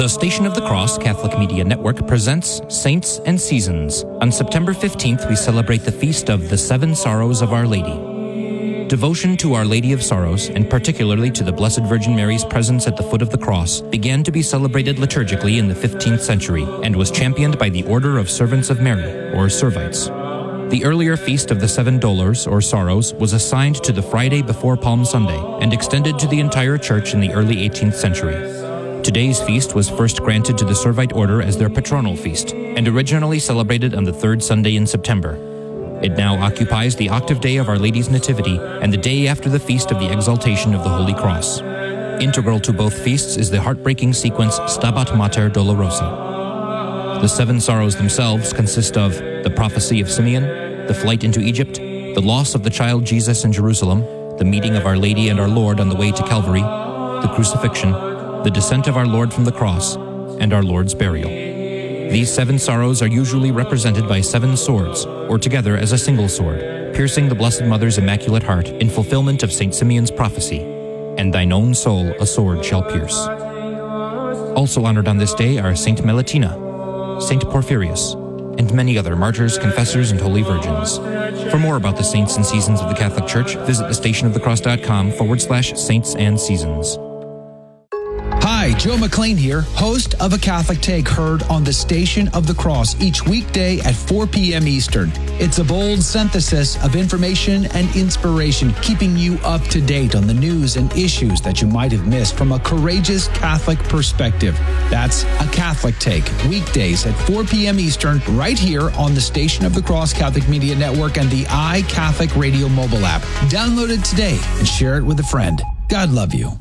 The Station of the Cross Catholic Media Network presents Saints and Seasons. On September 15th, we celebrate the feast of the Seven Sorrows of Our Lady. Devotion to Our Lady of Sorrows, and particularly to the Blessed Virgin Mary's presence at the foot of the cross, began to be celebrated liturgically in the 15th century and was championed by the Order of Servants of Mary, or Servites. The earlier Feast of the Seven Dolors, or Sorrows, was assigned to the Friday before Palm Sunday and extended to the entire Church in the early 18th century. Today's feast was first granted to the Servite Order as their patronal feast, and originally celebrated on the third Sunday in September. It now occupies the octave day of Our Lady's Nativity and the day after the feast of the Exaltation of the Holy Cross. Integral to both feasts is the heartbreaking sequence Stabat Mater Dolorosa. The seven sorrows themselves consist of the prophecy of Simeon, the flight into Egypt, the loss of the child Jesus in Jerusalem, the meeting of Our Lady and our Lord on the way to Calvary, the crucifixion, the descent of our Lord from the cross, and our Lord's burial. These seven sorrows are usually represented by seven swords, or together as a single sword, piercing the Blessed Mother's Immaculate Heart in fulfillment of St. Simeon's prophecy, "And thine own soul a sword shall pierce." Also honored on this day are Saint Melittina, Saint Porphyrius, and many other martyrs, confessors, and holy virgins. For more about the saints and seasons of the Catholic Church, visit thestationofthecross.com/saints and seasons. Hi, Joe McLean here, host of A Catholic Take, heard on the Station of the Cross each weekday at 4 p.m. Eastern. It's a bold synthesis of information and inspiration, keeping you up to date on the news and issues that you might have missed from a courageous Catholic perspective. That's A Catholic Take, weekdays at 4 p.m. Eastern, right here on the Station of the Cross Catholic Media Network and the iCatholic Radio mobile app. Download it today and share it with a friend. God love you.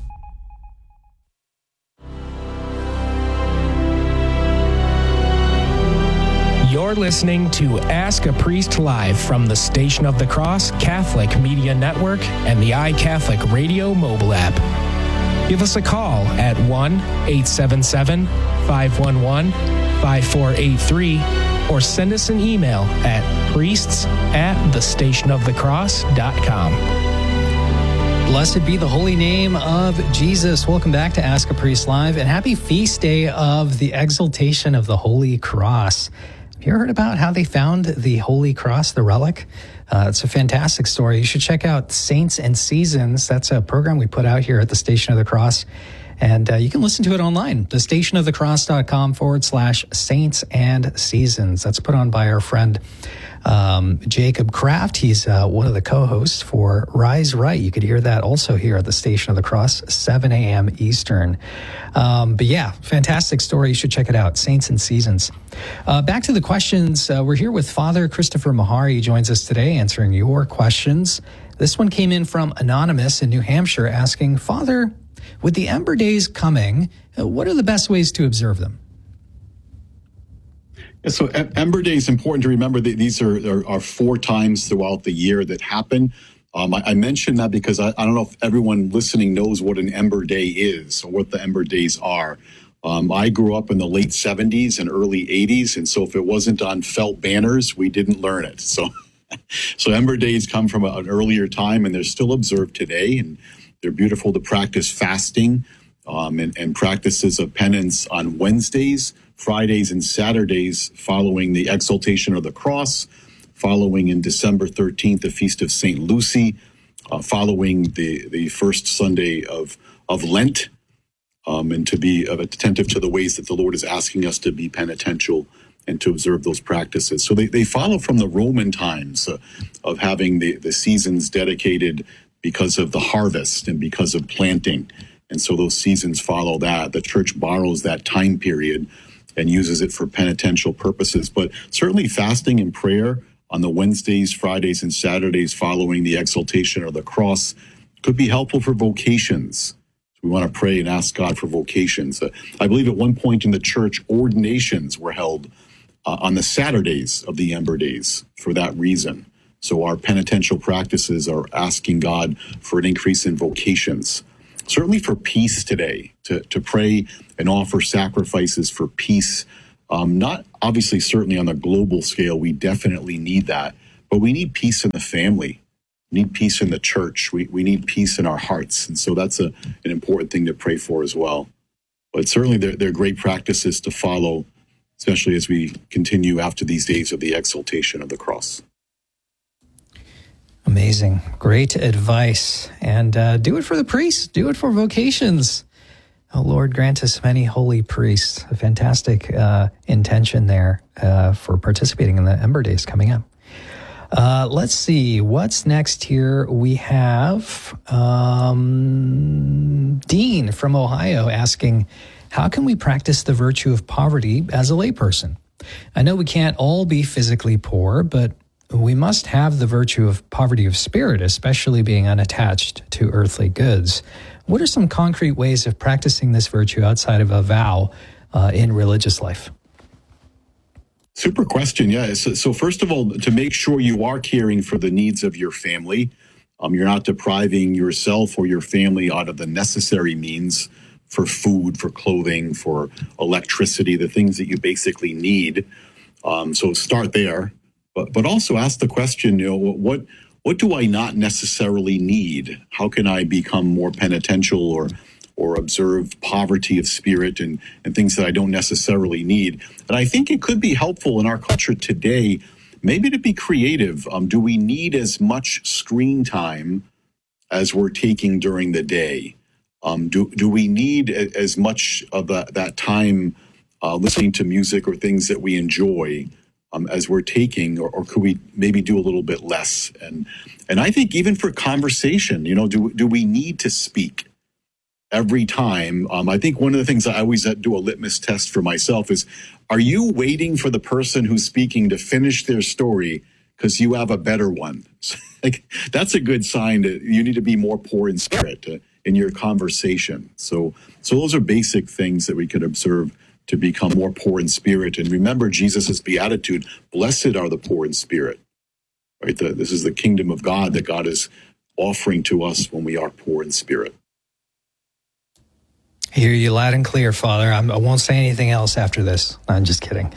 You're listening to Ask a Priest Live from the Station of the Cross Catholic Media Network and the iCatholic Radio mobile app. Give us a call at 1-877-511-5483 or send us an email at priests@thestationofthecross.com. Blessed be the holy name of Jesus. Welcome back to Ask a Priest Live, and happy feast day of the Exaltation of the Holy Cross. Have you heard about how they found the Holy Cross, the relic? It's a fantastic story. You should check out Saints and Seasons. That's a program we put out here at the Station of the Cross. And you can listen to it online, thestationofthecross.com/saints and seasons. That's put on by our friend Jacob Kraft. He's one of the co-hosts for Rise Right. You could hear that also here at the Station of the Cross, 7 a.m. Eastern. But yeah, fantastic story. You should check it out, Saints and Seasons. Back to the questions. We're here with Father Christopher Mahari. He joins us today answering your questions. This one came in from Anonymous in New Hampshire asking, Father, with the Ember Days coming, what are the best ways to observe them? Yeah, so Ember Day is important to remember that these are 4 times throughout the year that happen. I mentioned that because I don't know if everyone listening knows what an Ember Day is or what the Ember Days are. I grew up in the late 70s and early 80s, and so if it wasn't on felt banners, we didn't learn it. So Ember Days come from an earlier time, and they're still observed today, and they're beautiful to practice fasting and practices of penance on Wednesdays, Fridays, and Saturdays following the Exaltation of the Cross, following in December 13th, the Feast of St. Lucy, following the first Sunday of Lent, and to be attentive to the ways that the Lord is asking us to be penitential and to observe those practices. So they follow from the Roman times of having the seasons dedicated because of the harvest and because of planting. And so those seasons follow that. The Church borrows that time period and uses it for penitential purposes. But certainly fasting and prayer on the Wednesdays, Fridays, and Saturdays following the Exaltation of the Cross could be helpful for vocations. So we want to pray and ask God for vocations. I believe at one point in the Church, ordinations were held on the Saturdays of the Ember Days for that reason. So our penitential practices are asking God for an increase in vocations. Certainly for peace today, to pray and offer sacrifices for peace. Not obviously, certainly on the global scale, we definitely need that, but we need peace in the family. We need peace in the church. We need peace in our hearts. And so that's an important thing to pray for as well. But certainly they're great practices to follow, especially as we continue after these days of the exaltation of the cross. Amazing. Great advice. And do it for the priests. Do it for vocations. Oh, Lord, grant us many holy priests. A fantastic intention there for participating in the Ember Days coming up. Let's see. What's next here? We have Dean from Ohio asking, how can we practice the virtue of poverty as a layperson? I know we can't all be physically poor, but we must have the virtue of poverty of spirit, especially being unattached to earthly goods. What are some concrete ways of practicing this virtue outside of a vow in religious life? Super question. Yeah. So first of all, to make sure you are caring for the needs of your family, you're not depriving yourself or your family out of the necessary means for food, for clothing, for electricity, the things that you basically need. So start there, but also ask the question, what do I not necessarily need? How can I become more penitential or observe poverty of spirit and things that I don't necessarily need? And I think it could be helpful in our culture today, maybe to be creative. Do we need as much screen time as we're taking during the day? Do we need as much of that time listening to music or things that we enjoy as we're taking, or could we maybe do a little bit less? And I think even for conversation, do we need to speak every time? I think one of the things I always do a litmus test for myself is, are you waiting for the person who's speaking to finish their story because you have a better one? Like, that's a good sign that you need to be more poor in spirit in your conversation. So those are basic things that we could observe to become more poor in spirit. And remember Jesus' beatitude, blessed are the poor in spirit, right? This is the kingdom of God that God is offering to us when we are poor in spirit. Hear you loud and clear, Father. I won't say anything else after this. No, I'm just kidding.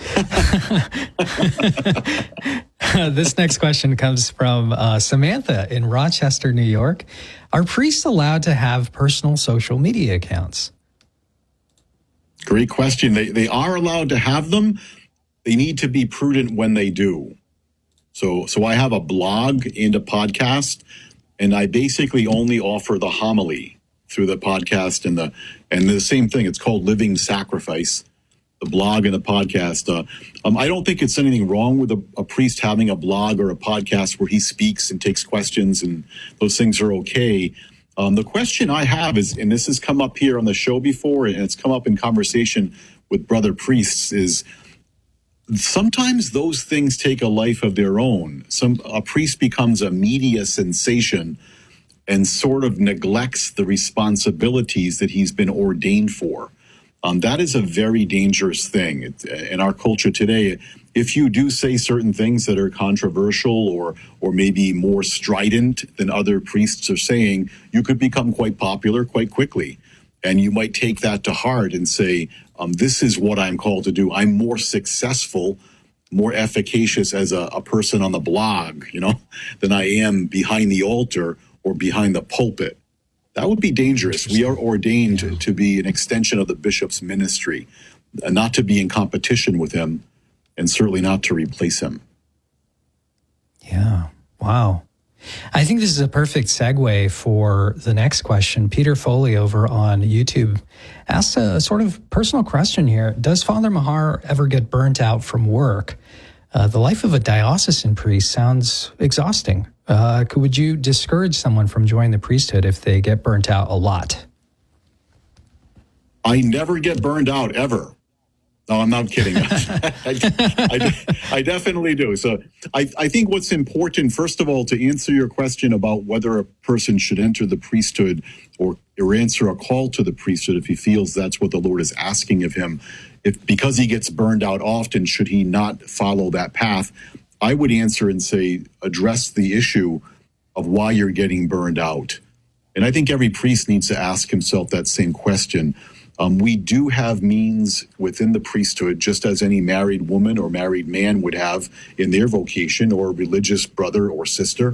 This next question comes from Samantha in Rochester, New York. Are priests allowed to have personal social media accounts? Great question. They are allowed to have them. They need to be prudent when they do. So I have a blog and a podcast, and I basically only offer the homily through the podcast and the same thing. It's called Living Sacrifice, the blog and the podcast. I don't think it's anything wrong with a priest having a blog or a podcast where he speaks and takes questions, and those things are okay. The question I have is, and this has come up here on the show before, and it's come up in conversation with brother priests, is sometimes those things take a life of their own. A priest becomes a media sensation and sort of neglects the responsibilities that he's been ordained for. That is a very dangerous thing. In our culture today, if you do say certain things that are controversial or maybe more strident than other priests are saying, you could become quite popular quite quickly. And you might take that to heart and say, this is what I'm called to do. I'm more successful, more efficacious as a person on the blog, than I am behind the altar or behind the pulpit. That would be dangerous. We are ordained to be an extension of the bishop's ministry, not to be in competition with him, and certainly not to replace him. Yeah. Wow. I think this is a perfect segue for the next question. Peter Foley over on YouTube asked a sort of personal question here. Does Father Mahar ever get burnt out from work? The life of a diocesan priest sounds exhausting. Would you discourage someone from joining the priesthood if they get burnt out a lot? I never get burned out, ever. No, I'm not kidding. I definitely do. So I think what's important, first of all, to answer your question about whether a person should enter the priesthood or answer a call to the priesthood if he feels that's what the Lord is asking of him, because he gets burned out often, should he not follow that path? I would answer and say, address the issue of why you're getting burned out. And I think every priest needs to ask himself that same question. We do have means within the priesthood, just as any married woman or married man would have in their vocation, or religious brother or sister.